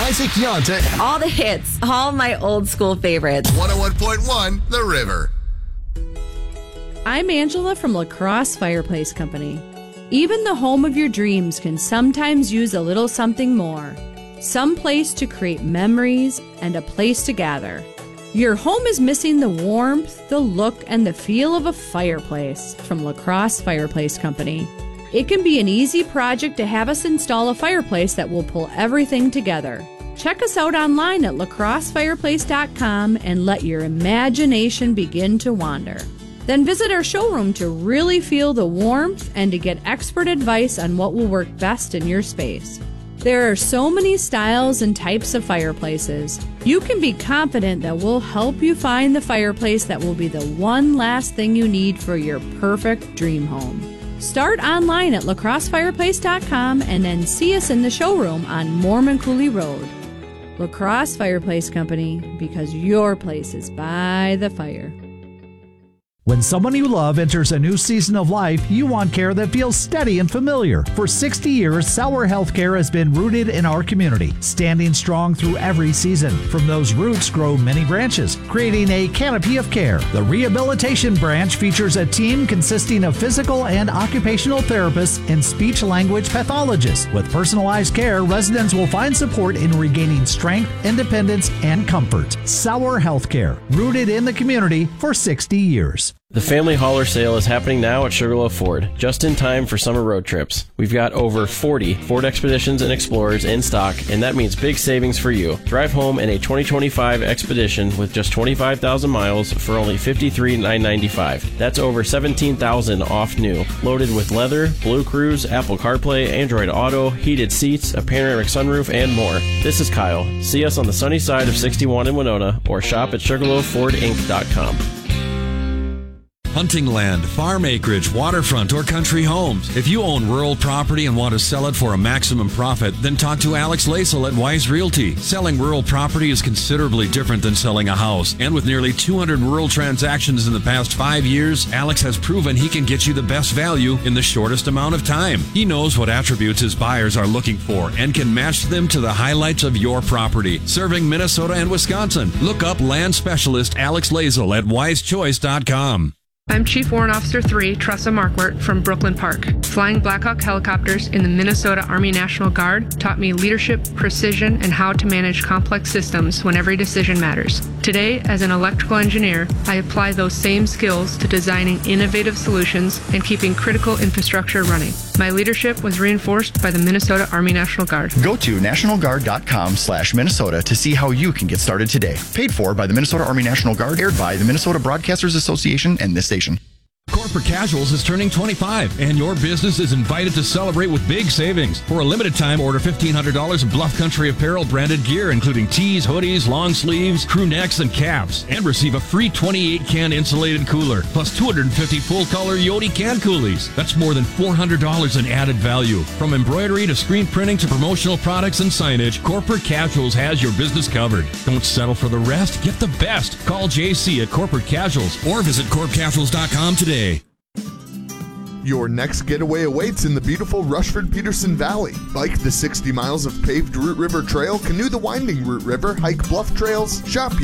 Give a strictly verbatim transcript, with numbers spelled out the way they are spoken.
Isaac Yonta. All the hits, all my old school favorites. one oh one point one The River. I'm Angela from La Crosse Fireplace Company. Even the home of your dreams can sometimes use a little something more. Some place to create memories and a place to gather. Your home is missing the warmth, the look, and the feel of a fireplace from La Crosse Fireplace Company. It can be an easy project to have us install a fireplace that will pull everything together. Check us out online at la crosse fireplace dot com and let your imagination begin to wander. Then visit our showroom to really feel the warmth and to get expert advice on what will work best in your space. There are so many styles and types of fireplaces. You can be confident that we'll help you find the fireplace that will be the one last thing you need for your perfect dream home. Start online at la crosse fireplace dot com and then see us in the showroom on Mormon Cooley Road. La Crosse Fireplace Company, because your place is by the fire. When someone you love enters a new season of life, you want care that feels steady and familiar. For sixty years, Sauer Healthcare has been rooted in our community, standing strong through every season. From those roots grow many branches, creating a canopy of care. The Rehabilitation Branch features a team consisting of physical and occupational therapists and speech-language pathologists. With personalized care, residents will find support in regaining strength, independence, and comfort. Sauer Healthcare, rooted in the community for sixty years. The family hauler sale is happening now at Sugarloaf Ford, just in time for summer road trips. We've got over forty Ford Expeditions and Explorers in stock, and that means big savings for you. Drive home in a twenty twenty-five Expedition with just twenty-five thousand miles for only fifty-three thousand nine hundred ninety-five dollars. That's over seventeen thousand dollars off new. Loaded with leather, Blue Cruise, Apple CarPlay, Android Auto, heated seats, a panoramic sunroof, and more. This is Kyle. See us on the sunny side of sixty-one in Winona or shop at sugarloaf ford inc dot com. Hunting land, farm acreage, waterfront, or country homes. If you own rural property and want to sell it for a maximum profit, then talk to Alex Laisel at Wise Realty. Selling rural property is considerably different than selling a house. And with nearly two hundred rural transactions in the past five years, Alex has proven he can get you the best value in the shortest amount of time. He knows what attributes his buyers are looking for and can match them to the highlights of your property. Serving Minnesota and Wisconsin. Look up land specialist Alex Laisel at wise choice dot com. I'm Chief Warrant Officer three, Tressa Markwart from Brooklyn Park. Flying Black Hawk helicopters in the Minnesota Army National Guard taught me leadership, precision, and how to manage complex systems when every decision matters. Today, as an electrical engineer, I apply those same skills to designing innovative solutions and keeping critical infrastructure running. My leadership was reinforced by the Minnesota Army National Guard. Go to national guard dot com slash Minnesota to see how you can get started today. Paid for by the Minnesota Army National Guard, aired by the Minnesota Broadcasters Association and this station. Corporate Casuals is turning twenty-five, and your business is invited to celebrate with big savings. For a limited time, order fifteen hundred dollars of Bluff Country Apparel branded gear, including tees, hoodies, long sleeves, crew necks, and caps, and receive a free twenty-eight can insulated cooler, plus two hundred fifty full-color Yodi can coolies. That's more than four hundred dollars in added value. From embroidery to screen printing to promotional products and signage, Corporate Casuals has your business covered. Don't settle for the rest. Get the best. Call J C at Corporate Casuals or visit corp casuals dot com today. Your next getaway awaits in the beautiful Rushford-Peterson Valley. Bike the sixty miles of paved Root River Trail, canoe the winding Root River, hike bluff trails, shop